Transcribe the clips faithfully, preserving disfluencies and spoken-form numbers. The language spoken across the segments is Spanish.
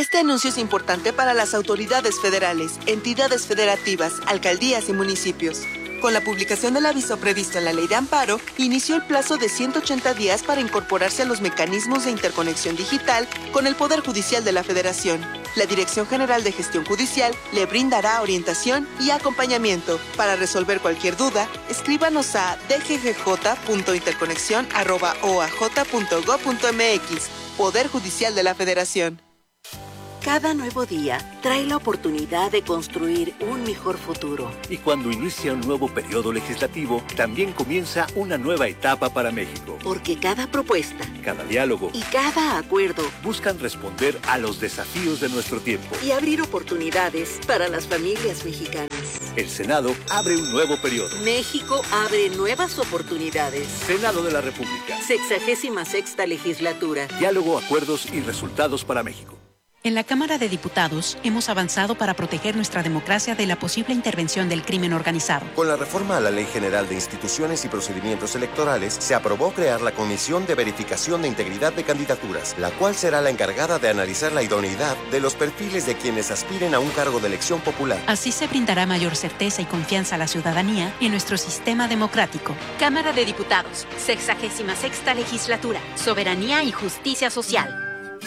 Este anuncio es importante para las autoridades federales, entidades federativas, alcaldías y municipios. Con la publicación del aviso previsto en la Ley de Amparo, inició el plazo de ciento ochenta días para incorporarse a los mecanismos de interconexión digital con el Poder Judicial de la Federación. La Dirección General de Gestión Judicial le brindará orientación y acompañamiento. Para resolver cualquier duda, escríbanos a d g g j punto interconexión arroba o a j punto gob punto m x. Poder Judicial de la Federación. Cada nuevo día trae la oportunidad de construir un mejor futuro. Y cuando inicia un nuevo periodo legislativo, también comienza una nueva etapa para México. Porque cada propuesta, cada diálogo y cada acuerdo buscan responder a los desafíos de nuestro tiempo y abrir oportunidades para las familias mexicanas. El Senado abre un nuevo periodo. México abre nuevas oportunidades. Senado de la República. Sexagésima sexta legislatura. Diálogo, acuerdos y resultados para México. En la Cámara de Diputados hemos avanzado para proteger nuestra democracia de la posible intervención del crimen organizado. Con la reforma a la Ley General de Instituciones y Procedimientos Electorales, se aprobó crear la Comisión de Verificación de Integridad de Candidaturas, la cual será la encargada de analizar la idoneidad de los perfiles de quienes aspiren a un cargo de elección popular. Así se brindará mayor certeza y confianza a la ciudadanía en nuestro sistema democrático. Cámara de Diputados, sexagésima sexta legislatura, soberanía y justicia social.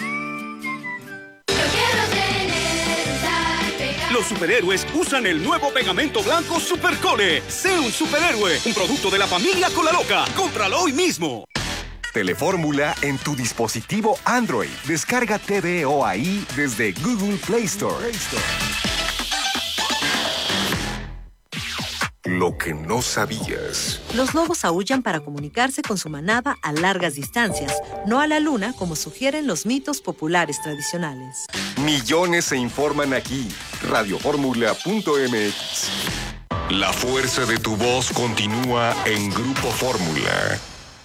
Los superhéroes usan el nuevo pegamento blanco Supercole. Sé un superhéroe, un producto de la familia Colaloca. ¡Cómpralo hoy mismo! Telefórmula en tu dispositivo Android. Descarga T V O A I desde Google Play Store. Lo que no sabías. Los lobos aúllan para comunicarse con su manada a largas distancias, no a la luna como sugieren los mitos populares tradicionales. Millones se informan aquí. radio fórmula punto m x. La fuerza de tu voz continúa en Grupo Fórmula.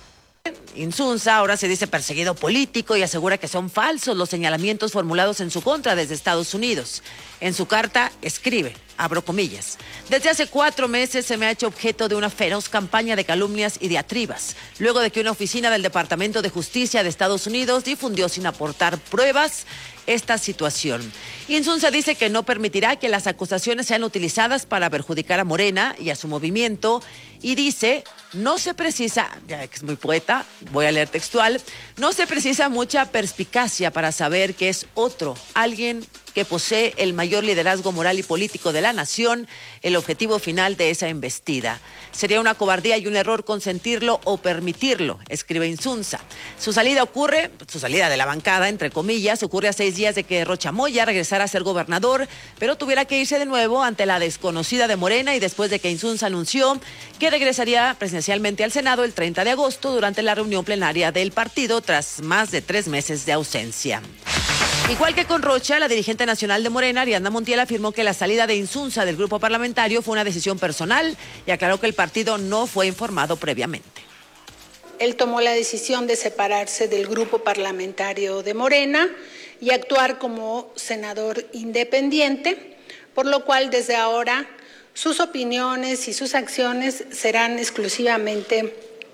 Insunza ahora se dice perseguido político y asegura que son falsos los señalamientos formulados en su contra desde Estados Unidos. En su carta escribe, abro comillas, desde hace cuatro meses se me ha hecho objeto de una feroz campaña de calumnias y diatribas, luego de que una oficina del Departamento de Justicia de Estados Unidos difundió sin aportar pruebas esta situación. Insunza dice que no permitirá que las acusaciones sean utilizadas para perjudicar a Morena y a su movimiento y dice, no se precisa, ya que es muy poeta, voy a leer textual, no se precisa mucha perspicacia para saber que es otro, alguien que posee el mayor liderazgo moral y político de la nación, el objetivo final de esa embestida. Sería una cobardía y un error consentirlo o permitirlo, escribe Insunza. Su salida ocurre, su salida de la bancada, entre comillas, ocurre a seis días de que Rocha Moya regresara a ser gobernador, pero tuviera que irse de nuevo ante la desconocida de Morena y después de que Insunza anunció que regresaría presencialmente al Senado el treinta de agosto durante la reunión plenaria del partido tras más de tres meses de ausencia. Igual que con Rocha, la dirigente nacional de Morena, Ariadna Montiel, afirmó que la salida de Insunza del grupo parlamentario fue una decisión personal y aclaró que el partido no fue informado previamente. Él tomó la decisión de separarse del grupo parlamentario de Morena y actuar como senador independiente, por lo cual desde ahora sus opiniones y sus acciones serán exclusivamente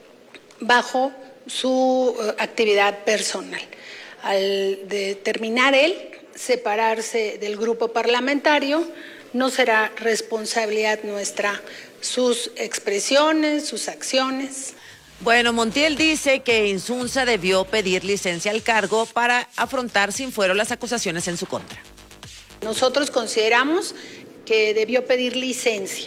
bajo su uh, actividad personal. Al determinar él separarse del grupo parlamentario, no será responsabilidad nuestra sus expresiones, sus acciones. Bueno, Montiel dice que Insunza debió pedir licencia al cargo para afrontar sin fuero las acusaciones en su contra. Nosotros consideramos que debió pedir licencia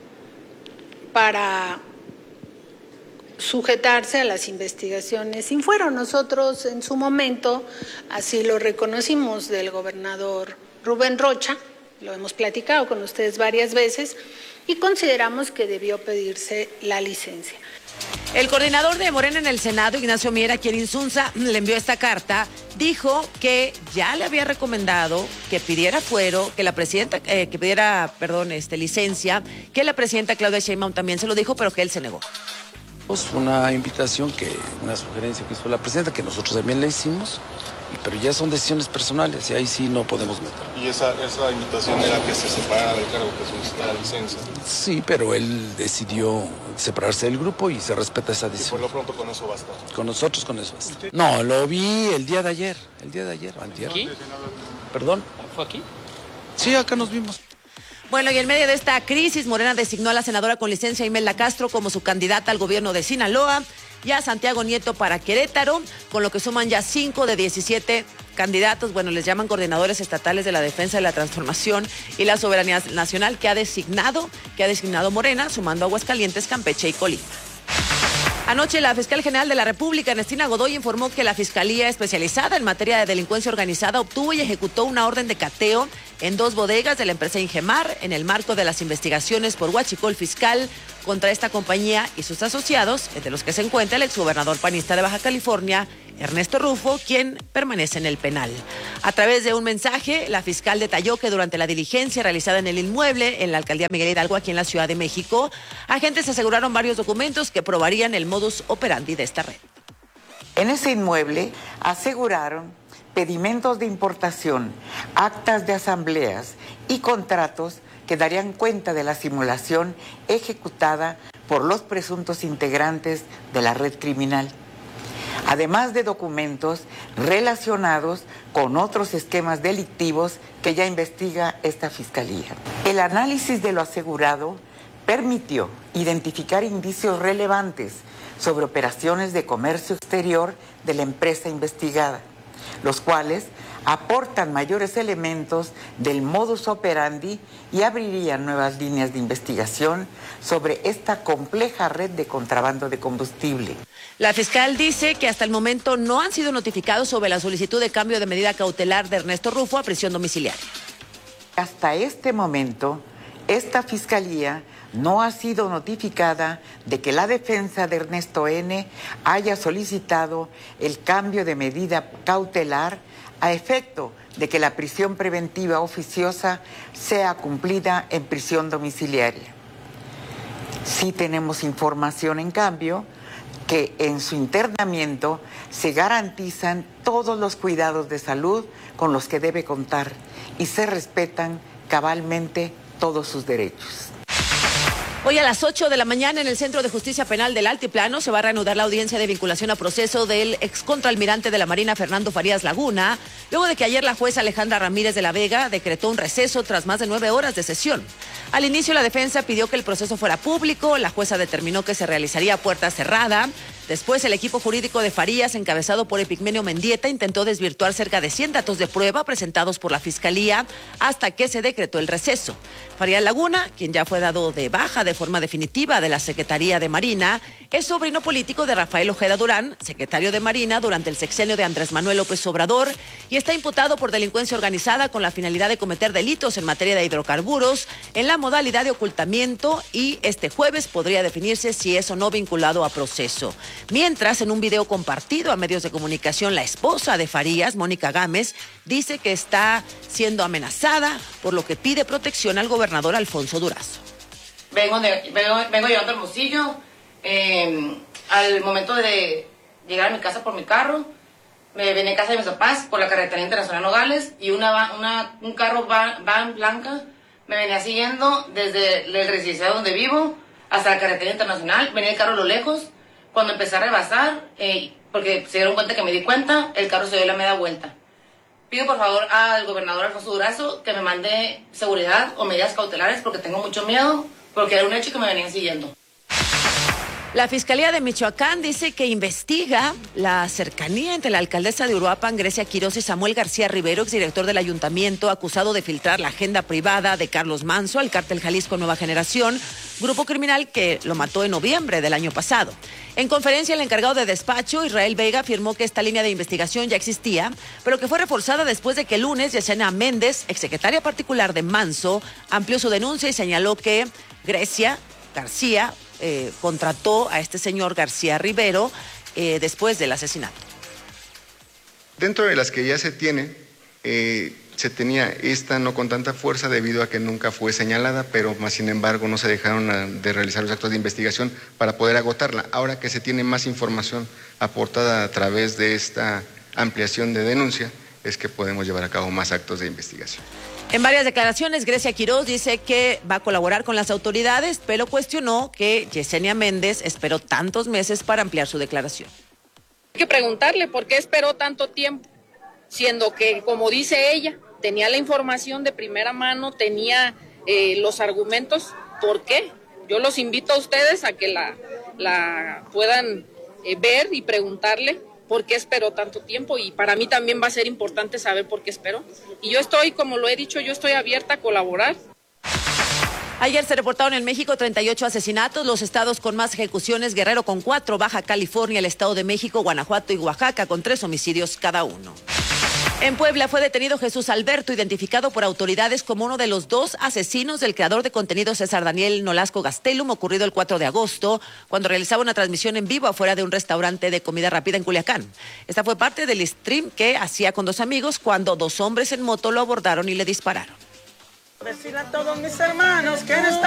para sujetarse a las investigaciones sin fuero. Nosotros en su momento así lo reconocimos del gobernador Rubén Rocha, lo hemos platicado con ustedes varias veces y consideramos que debió pedirse la licencia. El coordinador de Morena en el Senado, Ignacio Mier, a quien Insunza le envió esta carta, dijo que ya le había recomendado que pidiera fuero, que la presidenta, eh, que pidiera, perdón, este, licencia, que la presidenta Claudia Sheinbaum también se lo dijo, pero que él se negó. Una invitación, que una sugerencia que hizo la presidenta, que nosotros también le hicimos, pero ya son decisiones personales y ahí sí no podemos meter. ¿Y esa, esa invitación era que se separara del cargo, que solicitara licencia? Sí, pero él decidió separarse del grupo y se respeta esa decisión. Y por lo pronto con eso basta. Con nosotros con eso basta. No, lo vi el día de ayer, el día de ayer, antier. ¿Aquí? ¿Perdón? ¿Fue aquí? Sí, acá nos vimos. Bueno, y en medio de esta crisis, Morena designó a la senadora con licencia Imelda Castro como su candidata al gobierno de Sinaloa y a Santiago Nieto para Querétaro, con lo que suman ya cinco de diecisiete candidatos. Bueno, les llaman coordinadores estatales de la defensa de la transformación y la soberanía nacional que ha designado, que ha designado Morena, sumando a Aguascalientes, Campeche y Colima. Anoche, la fiscal general de la República, Ernestina Godoy, informó que la Fiscalía Especializada en Materia de Delincuencia Organizada obtuvo y ejecutó una orden de cateo en dos bodegas de la empresa Ingemar en el marco de las investigaciones por huachicol fiscal contra esta compañía y sus asociados, entre los que se encuentra el exgobernador panista de Baja California, Ernesto Rufo, quien permanece en el penal. A través de un mensaje, la fiscal detalló que durante la diligencia realizada en el inmueble, en la alcaldía Miguel Hidalgo, aquí en la Ciudad de México, agentes aseguraron varios documentos que probarían el modus operandi de esta red. En ese inmueble aseguraron pedimentos de importación, actas de asambleas y contratos que darían cuenta de la simulación ejecutada por los presuntos integrantes de la red criminal, además de documentos relacionados con otros esquemas delictivos que ya investiga esta fiscalía. El análisis de lo asegurado permitió identificar indicios relevantes sobre operaciones de comercio exterior de la empresa investigada, los cuales aportan mayores elementos del modus operandi y abrirían nuevas líneas de investigación sobre esta compleja red de contrabando de combustible. La fiscal dice que hasta el momento no han sido notificados sobre la solicitud de cambio de medida cautelar de Ernesto Rufo a prisión domiciliaria. Hasta este momento, esta fiscalía no ha sido notificada de que la defensa de Ernesto N. haya solicitado el cambio de medida cautelar a efecto de que la prisión preventiva oficiosa sea cumplida en prisión domiciliaria. Sí tenemos información, en cambio, que en su internamiento se garantizan todos los cuidados de salud con los que debe contar y se respetan cabalmente todos sus derechos. Hoy a las ocho de la mañana en el Centro de Justicia Penal del Altiplano se va a reanudar la audiencia de vinculación a proceso del excontralmirante de la Marina Fernando Farías Laguna, luego de que ayer la jueza Alejandra Ramírez de la Vega decretó un receso tras más de nueve horas de sesión. Al inicio la defensa pidió que el proceso fuera público, la jueza determinó que se realizaría a puerta cerrada. Después, el equipo jurídico de Farías, encabezado por Epigmenio Mendieta, intentó desvirtuar cerca de cien datos de prueba presentados por la Fiscalía hasta que se decretó el receso. Farías Laguna, quien ya fue dado de baja de forma definitiva de la Secretaría de Marina, es sobrino político de Rafael Ojeda Durán, secretario de Marina durante el sexenio de Andrés Manuel López Obrador, y está imputado por delincuencia organizada con la finalidad de cometer delitos en materia de hidrocarburos en la modalidad de ocultamiento, y este jueves podría definirse si es o no vinculado a proceso. Mientras, en un video compartido a medios de comunicación, la esposa de Farías, Mónica Gámez, dice que está siendo amenazada, por lo que pide protección al gobernador Alfonso Durazo. Vengo, de, vengo, vengo llegando al Hermosillo, eh, al momento de llegar a mi casa por mi carro, me vine a casa de mis papás por la carretera internacional Nogales y una, una, un carro van, van blanca me venía siguiendo desde el residencial donde vivo hasta la carretera internacional, venía el carro a lo lejos. Cuando empecé a rebasar, eh, porque se dieron cuenta que me di cuenta, el carro se dio la media vuelta. Pido por favor al gobernador Alfonso Durazo que me mande seguridad o medidas cautelares porque tengo mucho miedo, porque era un hecho que me venían siguiendo. La Fiscalía de Michoacán dice que investiga la cercanía entre la alcaldesa de Uruapan, Grecia Quirós, y Samuel García Rivero, exdirector del ayuntamiento, acusado de filtrar la agenda privada de Carlos Manso al cártel Jalisco Nueva Generación, grupo criminal que lo mató en noviembre del año pasado. En conferencia, el encargado de despacho, Israel Vega, afirmó que esta línea de investigación ya existía, pero que fue reforzada después de que el lunes Yesenia Méndez, exsecretaria particular de Manso, amplió su denuncia y señaló que Grecia García eh, contrató a este señor García Rivero eh, después del asesinato. Dentro de las que ya se tiene, eh, se tenía esta no con tanta fuerza debido a que nunca fue señalada, pero más sin embargo no se dejaron a, de realizar los actos de investigación para poder agotarla. Ahora que se tiene más información aportada a través de esta ampliación de denuncia, es que podemos llevar a cabo más actos de investigación. En varias declaraciones, Grecia Quiroz dice que va a colaborar con las autoridades, pero cuestionó que Yesenia Méndez esperó tantos meses para ampliar su declaración. Hay que preguntarle por qué esperó tanto tiempo, siendo que, como dice ella, tenía la información de primera mano, tenía eh, los argumentos. ¿Por qué? Yo los invito a ustedes a que la, la puedan eh, ver y preguntarle por qué esperó tanto tiempo, y para mí también va a ser importante saber por qué esperó. Y yo estoy, como lo he dicho, yo estoy abierta a colaborar. Ayer se reportaron en México treinta y ocho asesinatos, los estados con más ejecuciones: Guerrero con cuatro, Baja California, el Estado de México, Guanajuato y Oaxaca con tres homicidios cada uno. En Puebla fue detenido Jesús Alberto, identificado por autoridades como uno de los dos asesinos del creador de contenido César Daniel Nolasco Gastelum, ocurrido el cuatro de agosto, cuando realizaba una transmisión en vivo afuera de un restaurante de comida rápida en Culiacán. Esta fue parte del stream que hacía con dos amigos cuando dos hombres en moto lo abordaron y le dispararon. Decirle a todos mis hermanos que en esta